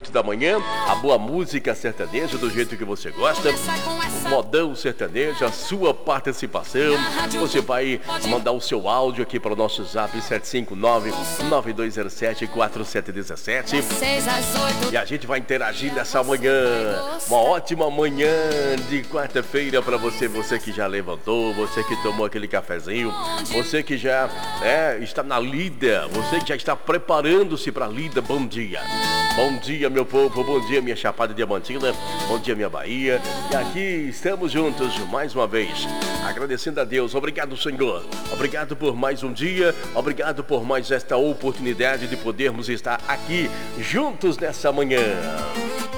8 da manhã, a boa música sertaneja do jeito que você gosta, o modão sertanejo, a sua participação. Você vai mandar o seu áudio aqui para o nosso zap 759-9207-4717 e a gente vai interagir nessa manhã. Uma ótima manhã de quarta-feira para você, você que já levantou, você que tomou aquele cafezinho, você que já está na lida, você que já está preparando-se para a lida. Bom dia. Bom dia, meu povo, bom dia, minha Chapada Diamantina, bom dia, minha Bahia. E aqui estamos juntos mais uma vez, agradecendo a Deus. Obrigado, Senhor. Obrigado por mais um dia, obrigado por mais esta oportunidade de podermos estar aqui juntos nessa manhã.